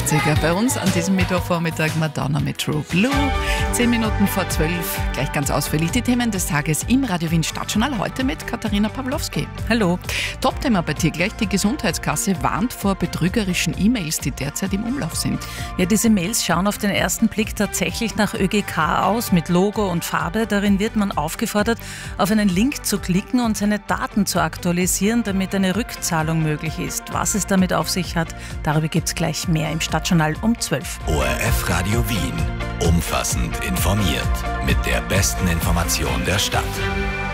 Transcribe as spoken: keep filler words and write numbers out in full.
achtziger. Bei uns an diesem Mittwochvormittag Madonna mit True Blue. Zehn Minuten vor zwölf, gleich ganz ausführlich die Themen des Tages im Radio Wien Stadtjournal. Heute mit Katharina Pawlowski. Hallo. Top-Thema bei dir gleich. Die Gesundheitskasse warnt vor betrügerischen E-Mails, die derzeit im Umlauf sind. Ja, diese Mails schauen auf den ersten Blick tatsächlich nach ÖGK aus, mit Logo und Farbe. Darin wird man aufgefordert, auf einen Link zu klicken und seine Daten zu aktualisieren, damit eine Rückzahlung möglich ist. Was es damit auf sich hat, darüber gibt es gleich mehr im Stadtjournal um zwölf. O R F Radio Wien. Umfassend informiert. Mit der besten Information der Stadt.